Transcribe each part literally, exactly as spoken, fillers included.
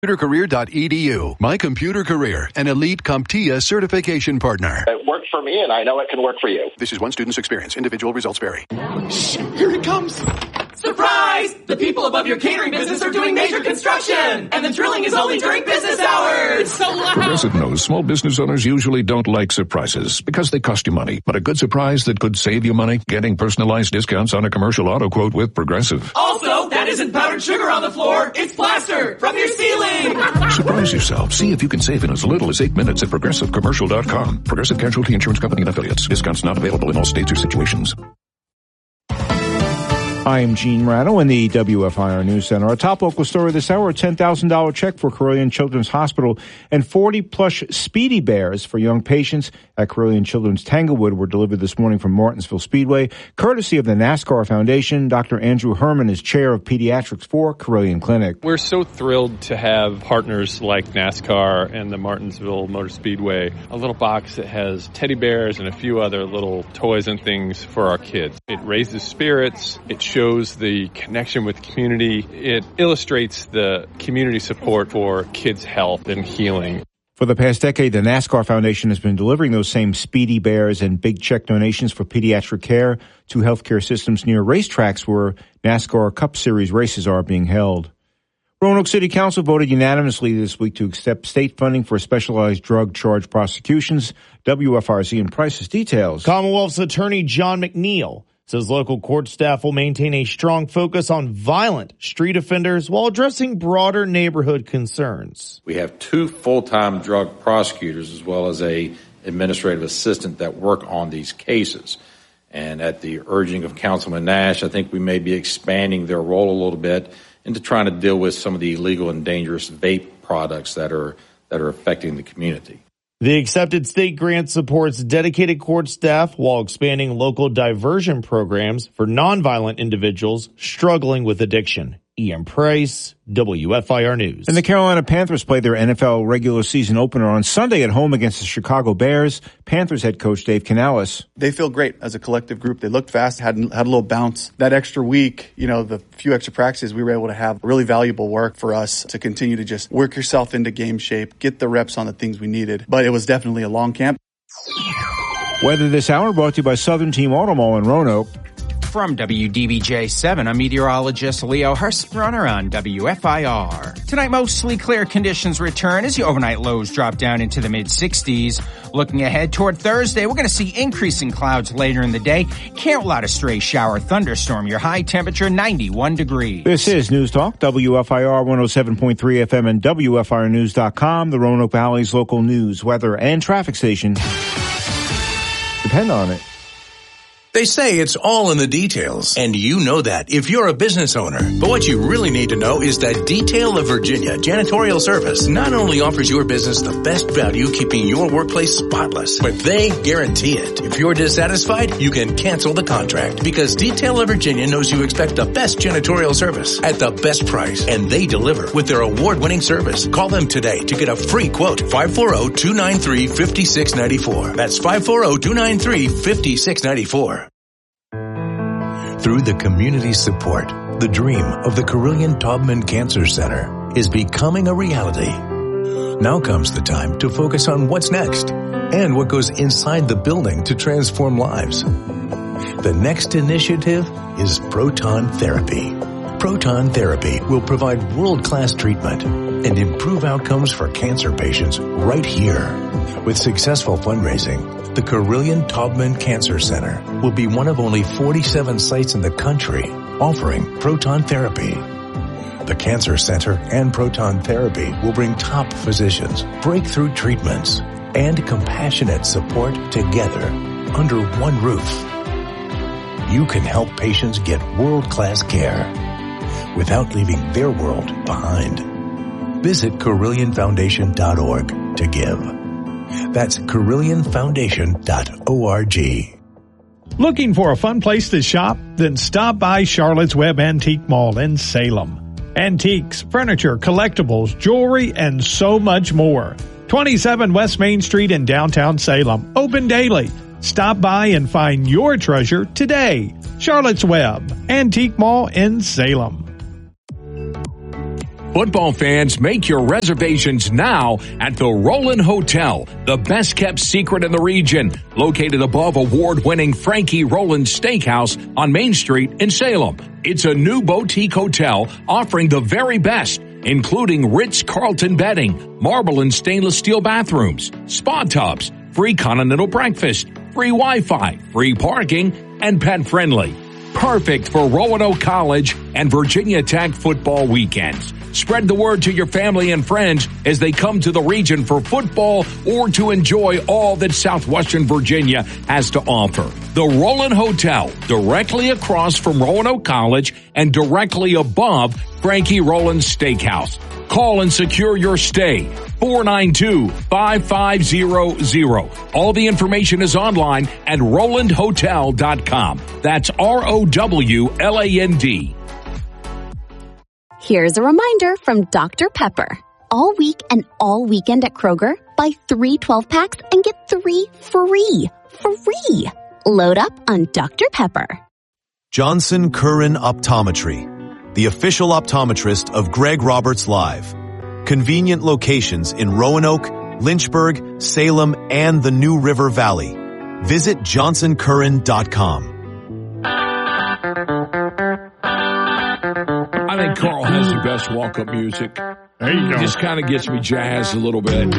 computer career dot e d u. My Computer Career, an elite CompTIA certification partner. It worked for me, and I know it can work for you. This is one student's experience. Individual results vary. Shh, here it comes. Surprise! The people above your catering business are doing major construction, and the drilling is only during business hours. It's so loud. Progressive knows small business owners usually don't like surprises because they cost you money. But a good surprise that could save you money? Getting personalized discounts on a commercial auto quote with Progressive. Also, that isn't powdered sugar on the floor. It's plaster from your ceiling. Surprise yourself. See if you can save in as little as eight minutes at progressive commercial dot com. Progressive Casualty Insurance Company and affiliates. Discounts not available in all states or situations. I'm Gene Ratto in the W F I R News Center. Our top local story this hour, a ten thousand dollars check for Carilion Children's Hospital and forty plush Speedy Bears for young patients at Carilion Children's Tanglewood were delivered this morning from Martinsville Speedway, courtesy of the NASCAR Foundation. Doctor Andrew Herman is chair of pediatrics for Carilion Clinic. We're so thrilled to have partners like NASCAR and the Martinsville Motor Speedway, a little box that has teddy bears and a few other little toys and things for our kids. It raises spirits. It shows the connection with community. It illustrates the community support for kids' health and healing. For the past decade, the NASCAR Foundation has been delivering those same Speedy Bears and big check donations for pediatric care to healthcare systems near racetracks where NASCAR Cup Series races are being held. Roanoke City Council voted unanimously this week to accept state funding for specialized drug charge prosecutions. W F R Z and Price's details. Commonwealth's Attorney John McNeil says local court staff will maintain a strong focus on violent street offenders while addressing broader neighborhood concerns. We have two full-time drug prosecutors as well as a administrative assistant that work on these cases. And at the urging of Councilman Nash, I think we may be expanding their role a little bit into trying to deal with some of the illegal and dangerous vape products that are that are affecting the community. The accepted state grant supports dedicated court staff while expanding local diversion programs for nonviolent individuals struggling with addiction. Ian Price, W F I R News. And the Carolina Panthers played their N F L regular season opener on Sunday at home against the Chicago Bears. Panthers head coach Dave Canales. They feel great as a collective group. They looked fast, had, had a little bounce. That extra week, you know, the few extra practices, we were able to have really valuable work for us to continue to just work yourself into game shape, get the reps on the things we needed. But it was definitely a long camp. Weather this hour brought to you by Southern Team Auto Mall in Roanoke. From W D B J seven, I'm meteorologist Leo Hurst-Runner on W F I R. Tonight, mostly clear conditions return as the overnight lows drop down into the mid-sixties. Looking ahead toward Thursday, we're going to see increasing clouds later in the day. Can't rule out a stray shower thunderstorm. Your high temperature, ninety-one degrees. This is News Talk, W F I R one oh seven point three F M and W F I R news dot com, the Roanoke Valley's local news, weather, and traffic station. Depend on it. They say it's all in the details, and you know that if you're a business owner. But what you really need to know is that Detail of Virginia Janitorial Service not only offers your business the best value keeping your workplace spotless, but they guarantee it. If you're dissatisfied, you can cancel the contract because Detail of Virginia knows you expect the best janitorial service at the best price, and they deliver with their award-winning service. Call them today to get a free quote. five four zero, two nine three, five six nine four. That's five four zero, two nine three, five six nine four. Through the community support, the dream of the Carilion Taubman Cancer Center is becoming a reality. Now comes the time to focus on what's next and what goes inside the building to transform lives. The next initiative is proton therapy. Proton therapy will provide world-class treatment and improve outcomes for cancer patients right here. With successful fundraising, the Carilion Taubman Cancer Center will be one of only forty-seven sites in the country offering proton therapy. The Cancer Center and proton therapy will bring top physicians, breakthrough treatments, and compassionate support together under one roof. You can help patients get world-class care without leaving their world behind. Visit Carilion Foundation dot org to give. That's Carilion Foundation dot org. Looking for a fun place to shop? Then stop by Charlotte's Web Antique Mall in Salem. Antiques, furniture, collectibles, jewelry, and so much more. twenty-seven West Main Street in downtown Salem. Open daily. Stop by and find your treasure today. Charlotte's Web Antique Mall in Salem. Football fans, make your reservations now at the Roland Hotel, the best kept secret in the region, located above award-winning Frankie Roland Steakhouse on Main Street in Salem. It's a new boutique hotel offering the very best, including Ritz-Carlton bedding, marble and stainless steel bathrooms, spa tubs, free continental breakfast, free Wi-Fi, free parking, and pet-friendly. Perfect for Roanoke College and Virginia Tech football weekends. Spread the word to your family and friends as they come to the region for football or to enjoy all that Southwestern Virginia has to offer. The Roland Hotel, directly across from Roanoke College and directly above Frankie Roland Steakhouse. Call and secure your stay. four nine two, five five zero zero. All the information is online at roland hotel dot com. That's R O W L A N D. Here's a reminder from Doctor Pepper. All week and all weekend at Kroger, buy three twelve-packs and get three free. Free! Load up on Doctor Pepper. Johnson Curran Optometry, the official optometrist of Greg Roberts Live. Convenient locations in Roanoke, Lynchburg, Salem, and the New River Valley. Visit johnson curran dot com. I think Carl has the best walk-up music. There you go. Just kind of gets me jazzed a little bit.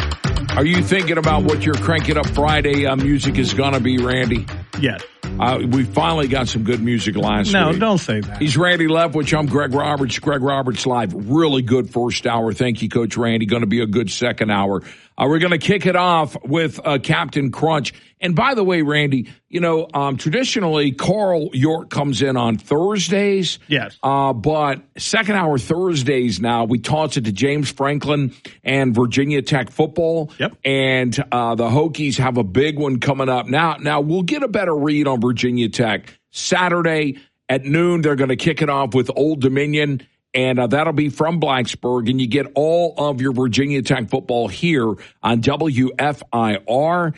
Are you thinking about what your Crank It Up Friday uh, music is going to be, Randy? Yes. Uh, we finally got some good music last no, week. No, don't say that. He's Randy Leftwich. I'm Greg Roberts. Greg Roberts Live. Really good first hour. Thank you, Coach Randy. Going to be a good second hour. Uh, we're going to kick it off with uh, Captain Crunch. And by the way, Randy, you know, um, traditionally, Carl York comes in on Thursdays. Yes. Uh, but second hour Thursdays now, we toss it to James Franklin and Virginia Tech football. Yep. And uh, the Hokies have a big one coming up. Now, now we'll get a better read on Virginia Tech. Saturday at noon, they're going to kick it off with Old Dominion. And uh, that'll be from Blacksburg, and you get all of your Virginia Tech football here on W F I R.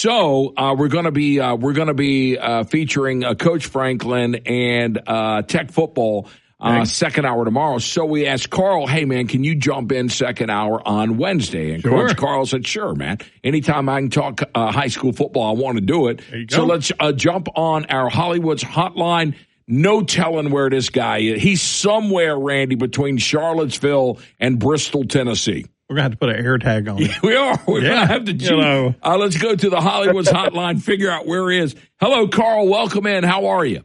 So uh, we're going to be uh, we're going to be uh, featuring uh, Coach Franklin and uh, Tech football uh, second hour tomorrow. So we asked Carl, "Hey man, can you jump in second hour on Wednesday?" And sure. Coach Carl said, "Sure, man. Anytime I can talk uh, high school football, I want to do it." There you go. So let's uh, jump on our Hollywood's hotline. No telling where this guy is. He's somewhere, Randy, between Charlottesville and Bristol, Tennessee. We're going to have to put an air tag on it. Yeah, we are. We're yeah, going to have to choose. You know. Uh, let's go to the Hollywood's hotline, figure out where he is. Hello, Carl. Welcome in. How are you?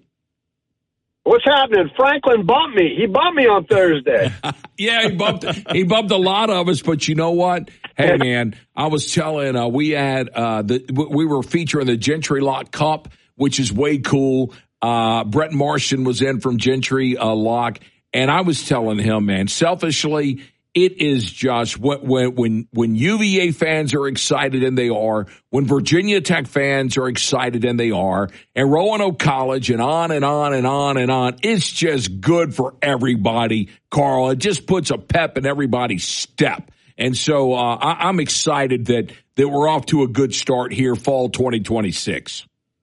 What's happening? Franklin bumped me. He bumped me on Thursday. yeah, he bumped he bumped a lot of us, but you know what? Hey, man, I was telling, uh, we had, uh, the we were featuring the Gentry Lock Cup, which is way cool. Uh, Brett Marston was in from Gentry uh, Lock, and I was telling him, man, selfishly, it is just when, when when when U V A fans are excited, and they are, when Virginia Tech fans are excited, and they are, and Roanoke College, and on and on and on and on, it's just good for everybody, Carl. It just puts a pep in everybody's step. And so uh, I, I'm excited that, that we're off to a good start here, fall twenty twenty-six.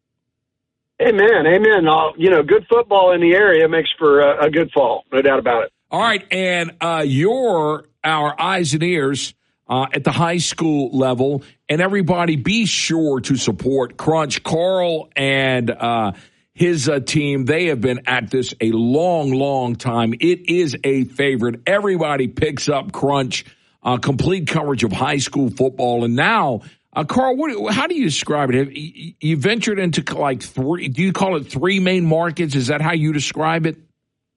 Amen, amen. Uh, you know, good football in the area makes for a, a good fall, no doubt about it. All right, and uh, you're our eyes and ears uh, at the high school level, and everybody be sure to support Crunch. Carl and uh, his uh, team, they have been at this a long, long time. It is a favorite. Everybody picks up Crunch, uh, complete coverage of high school football, and now – Uh, Carl, what, how do you describe it? Have you, you ventured into like three, do you call it three main markets? Is that how you describe it?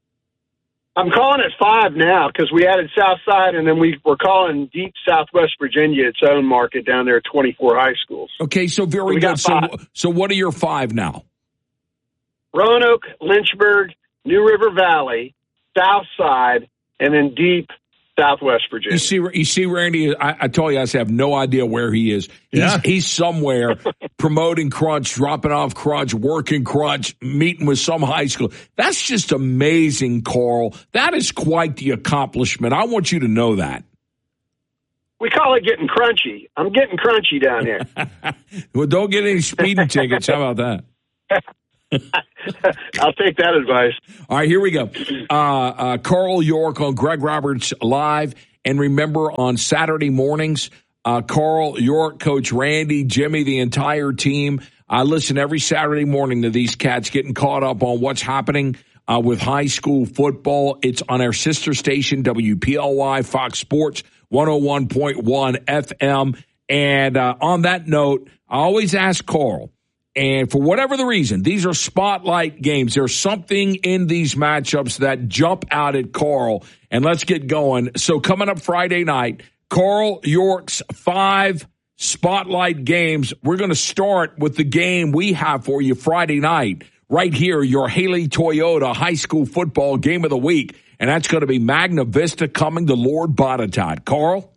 I'm calling it five now because we added Southside, and then we, we're calling deep Southwest Virginia its own market down there at twenty-four high schools. Okay, so very so good. So, so what are your five now? Roanoke, Lynchburg, New River Valley, Southside, and then deep Southwest Virginia. You see, you see, Randy, I, I told you I have no idea where he is. He's, Yeah. he's somewhere promoting Crunch, dropping off Crunch, working Crunch, meeting with some high school. That's just amazing, Carl. That is quite the accomplishment. I want you to know that. We call it getting crunchy. I'm getting crunchy down here. Well, don't get any speeding tickets. How about that? I'll take that advice. All right, here we go. Uh, uh, Carl York on Greg Roberts Live. And remember, on Saturday mornings, uh, Carl York, Coach Randy, Jimmy, the entire team, I listen every Saturday morning to these cats getting caught up on what's happening uh, with high school football. It's on our sister station, W P L Y, Fox Sports, one oh one point one F M. And uh, on that note, I always ask Carl, and for whatever the reason, these are spotlight games. There's something in these matchups that jump out at Carl, and let's get going. So coming up Friday night, Carl York's five spotlight games. We're going to start with the game we have for you Friday night, right here, your Haley Toyota High School Football Game of the Week, and that's going to be Magna Vista coming to Lord Botetourt. Carl?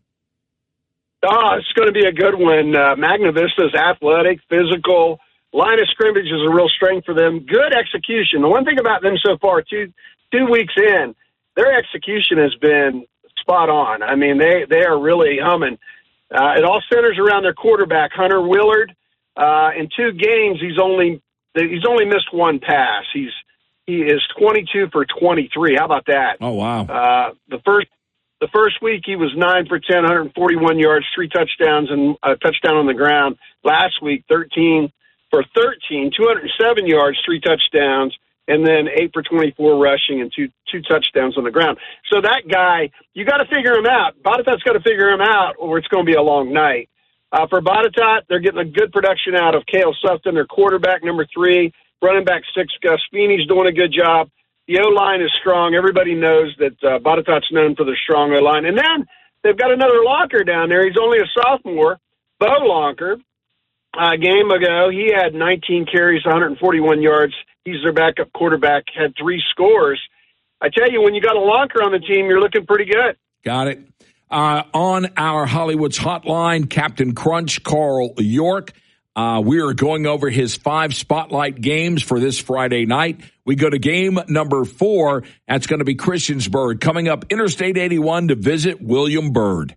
Oh, it's going to be a good one. Uh, Magna Vista is athletic, physical. Line of scrimmage is a real strength for them. Good execution. The one thing about them so far, two two weeks in, their execution has been spot on. I mean, they, they are really humming. Uh, it all centers around their quarterback, Hunter Willard. Uh, in two games, he's only he's only missed one pass. He's he is twenty-two for twenty-three. How about that? Oh wow! Uh, the first the first week he was nine for ten, one hundred forty-one yards, three touchdowns, and a touchdown on the ground. Last week, thirteen for thirteen, two hundred seven yards, three touchdowns, and then eight for twenty-four rushing and two two touchdowns on the ground. So that guy, you got to figure him out. Botetourt's got to figure him out, or it's going to be a long night. Uh, for Botetourt, they're getting a good production out of Cale Sufton, their quarterback, number three. Running back six, Gus Feeney's doing a good job. The O-line is strong. Everybody knows that uh, Botetourt's known for their strong O-line. And then they've got another Lonker down there. He's only a sophomore, Bo Lonker. A game ago, he had nineteen carries, one hundred forty-one yards. He's their backup quarterback, had three scores. I tell you, when you got a Lonker on the team, you're looking pretty good. Got it. Uh, on our Hollywood's hotline, Captain Crunch, Carl York. Uh, we are going over his five spotlight games for this Friday night. We go to game number four. That's going to be Christiansburg coming up Interstate eighty-one to visit William Byrd.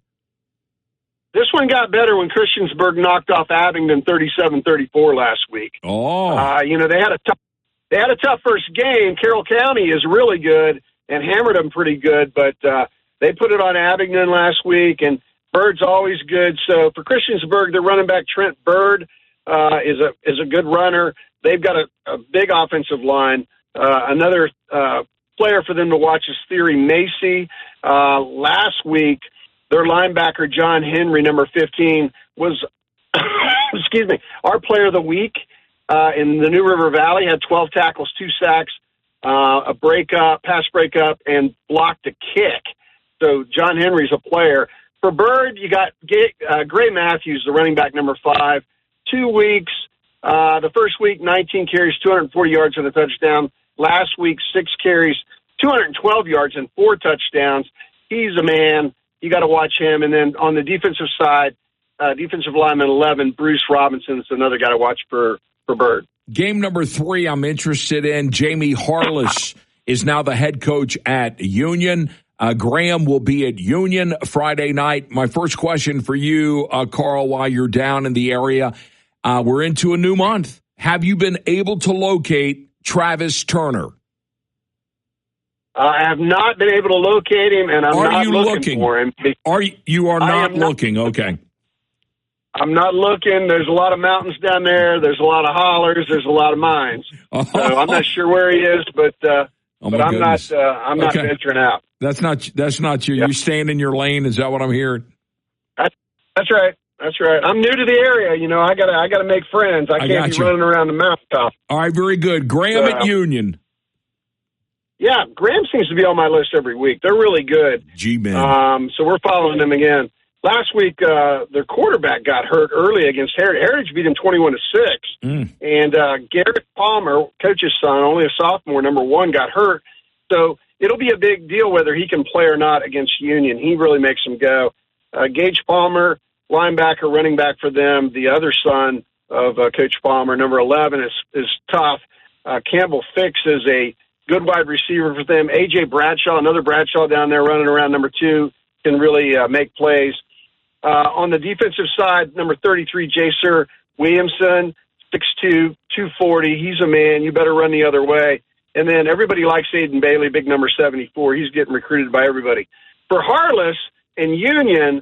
This one got better when Christiansburg knocked off Abingdon thirty-seven thirty-four last week. Oh, uh, you know they had a tough, they had a tough first game. Carroll County is really good and hammered them pretty good, but uh, they put it on Abingdon last week, and Bird's always good. So for Christiansburg, their running back Trent Bird uh, is a is a good runner. They've got a, a big offensive line. Uh, another uh, player for them to watch is Theory Macy. Uh, last week, their linebacker, John Henry, number fifteen, was, excuse me, our player of the week uh, in the New River Valley, had twelve tackles, two sacks, uh, a breakup, pass breakup, and blocked a kick. So John Henry's a player. For Bird, you got Gay, uh, Gray Matthews, the running back, number five. Two weeks, uh, the first week, nineteen carries, two hundred forty yards and a touchdown. Last week, six carries, two hundred twelve yards and four touchdowns. He's a man. You got to watch him. And then on the defensive side, uh, defensive lineman eleven, Bruce Robinson is another guy to watch for, for Bird. Game number three I'm interested in. Jamie Harless is now the head coach at Union. Uh, Graham will be at Union Friday night. My first question for you, uh, Carl, while you're down in the area, uh, we're into a new month. Have you been able to locate Travis Turner? I have not been able to locate him, and I'm are not you looking, looking for him. Are you, you are not looking? Not, okay. I'm not looking. There's a lot of mountains down there. There's a lot of hollers. There's a lot of mines. Oh. So I'm not sure where he is, but uh, oh but I'm goodness. not. Uh, I'm not okay. venturing out. That's not. That's not you. Yeah. You staying in your lane. Is that what I'm hearing? That's, that's right. That's right. I'm new to the area. You know, I gotta. I gotta make friends. I, I can't be you. running around the mountaintop. All right. Very good. Graham uh, at Union. Yeah, Graham seems to be on my list every week. They're really good. G-Man. Um, so we're following them again. Last week, uh, their quarterback got hurt early against Heritage. Heritage beat him twenty-one to six. Mm. And uh, Garrett Palmer, coach's son, only a sophomore, number one, got hurt. So it'll be a big deal whether he can play or not against Union. He really makes them go. Uh, Gage Palmer, linebacker, running back for them. The other son of uh, Coach Palmer, number eleven, is, is tough. Uh, Campbell Fix is a good wide receiver for them. A J Bradshaw, another Bradshaw down there running around, number two, can really uh, make plays. Uh, on the defensive side, number thirty-three, Jaser Williamson, six two, two forty. He's a man. You better run the other way. And then everybody likes Aiden Bailey, big number seventy-four. He's getting recruited by everybody. For Harless and Union,